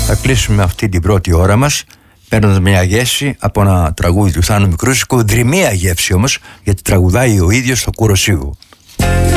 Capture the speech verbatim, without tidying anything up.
Θα κλείσουμε αυτή την πρώτη ώρα μας παίρνοντας μια γεύση από ένα τραγούδι του Θάνου Μικρούσικου, δρυμία γεύση όμως, γιατί τραγουδάει ο ίδιος στο Κουροσίγου.